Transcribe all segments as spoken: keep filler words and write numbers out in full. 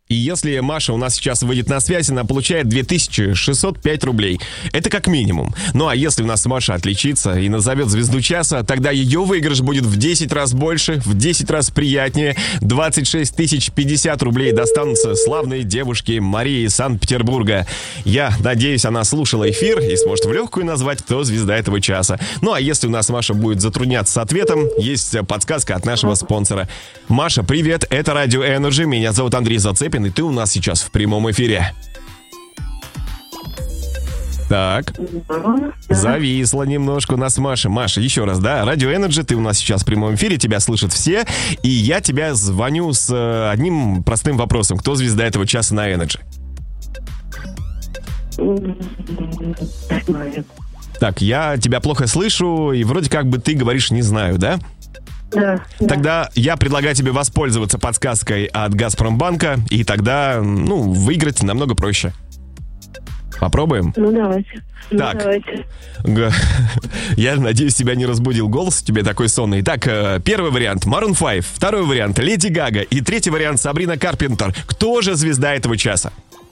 И если Маша у нас сейчас выйдет на связь, она получает две тысячи шестьсот пять рублей. Это как минимум. Ну а если у нас Маша отличится и назовет звезду часа, тогда ее выигрыш будет в десять раз больше, в десять раз приятнее. двадцать шесть тысяч пятьдесят рублей достанутся славной девушке Марии из Санкт-Петербурга. Я надеюсь, она слушала эфир и сможет в легкую назвать, кто звезда этого часа. Ну а если у нас Маша будет затрудняться с ответом, есть подсказка от нашего спонсора. Маша, привет, это Радио Energy, меня зовут Андрей Зацепин, и ты у нас сейчас в прямом эфире. Так, зависла немножко у нас Маша. Маша, еще раз, да, Радио Energy, ты у нас сейчас в прямом эфире, тебя слышат все, и я тебя звоню с э, одним простым вопросом. Кто звезда этого часа на Energy? Так, я тебя плохо слышу, и вроде как бы ты говоришь «не знаю», да? Да. Тогда да. Я предлагаю тебе воспользоваться подсказкой от Газпромбанка, и тогда, ну, выиграть намного проще. Попробуем? Ну, давайте. Так. Ну, давайте. Г- Я надеюсь, тебя не разбудил голос, тебе такой сонный. Так, э, первый вариант Maroon пять, второй вариант Леди Гага и третий вариант Сабрина Карпентер. Кто же звезда этого часа?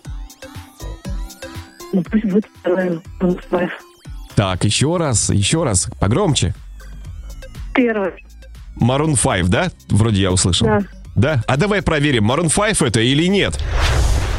Ну, пусть будет второй. Maroon Так, еще раз, еще раз, погромче. Первый. Maroon пять, да? Вроде я услышал. Да. Да? А давай проверим, Maroon пять это или нет.